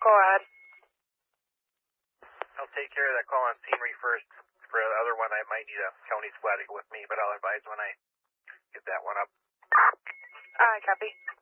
Go ahead. I'll take care of that call on scenery first. For the other one, I might need a county squad to go with me, but I'll advise when I get that one up. Alright, copy.